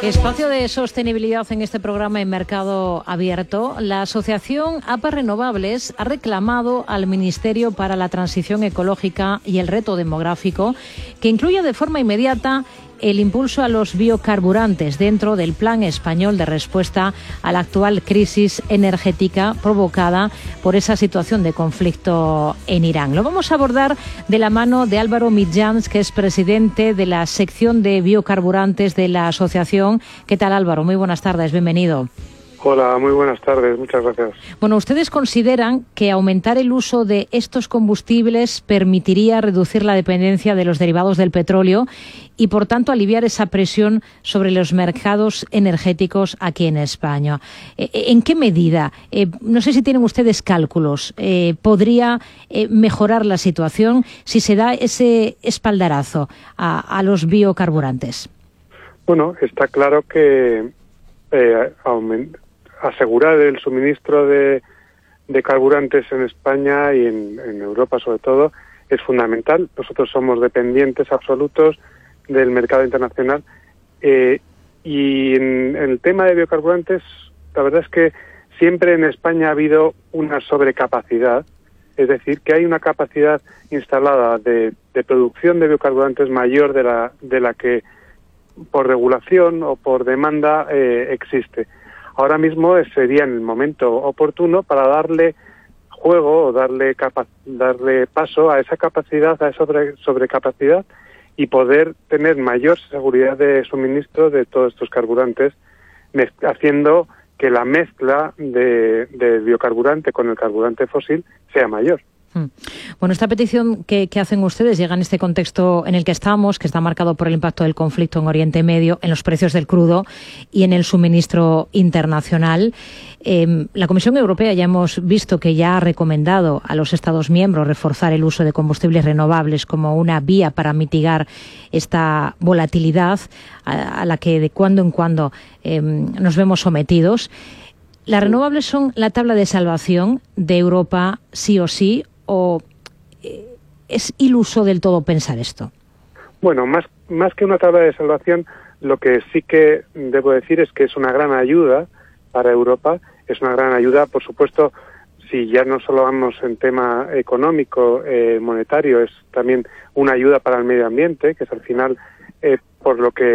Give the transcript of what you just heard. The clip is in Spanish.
Espacio de sostenibilidad en este programa en Mercado Abierto. La Asociación APA Renovables ha reclamado al Ministerio para la Transición Ecológica y el Reto Demográfico que incluya de forma inmediata el impulso a los biocarburantes dentro del Plan Español de Respuesta a la actual crisis energética provocada por esa situación de conflicto en Irán. Lo vamos a abordar de la mano de Álvaro Mitjans, que es presidente de la sección de biocarburantes de la asociación. ¿Qué tal, Álvaro? Muy buenas tardes, bienvenido. Hola, muy buenas tardes, muchas gracias. Bueno, ustedes consideran que aumentar el uso de estos combustibles permitiría reducir la dependencia de los derivados del petróleo y, por tanto, aliviar esa presión sobre los mercados energéticos aquí en España. ¿En qué medida, no sé si tienen ustedes cálculos, podría mejorar la situación si se da ese espaldarazo a los biocarburantes? Bueno, está claro que asegurar el suministro de carburantes en España y en Europa sobre todo es fundamental. Nosotros somos dependientes absolutos del mercado internacional y en el tema de biocarburantes la verdad es que siempre en España ha habido una sobrecapacidad, es decir, que hay una capacidad instalada de producción de biocarburantes mayor de la que por regulación o por demanda existe. Ahora mismo sería el momento oportuno para darle juego o darle paso a esa capacidad, a esa sobrecapacidad y poder tener mayor seguridad de suministro de todos estos carburantes, haciendo que la mezcla del biocarburante con el carburante fósil sea mayor. Bueno, esta petición que hacen ustedes llega en este contexto en el que estamos, que está marcado por el impacto del conflicto en Oriente Medio, en los precios del crudo y en el suministro internacional. La Comisión Europea ya hemos visto que ya ha recomendado a los Estados miembros reforzar el uso de combustibles renovables como una vía para mitigar esta volatilidad a la que de cuando en cuando nos vemos sometidos. ¿Las renovables son la tabla de salvación de Europa sí o sí? ¿O es iluso del todo pensar esto? Bueno, más que una tabla de salvación, lo que sí que debo decir es que es una gran ayuda para Europa, es una gran ayuda, por supuesto, si ya no solo vamos en tema económico, monetario, es también una ayuda para el medio ambiente, que es al final por lo que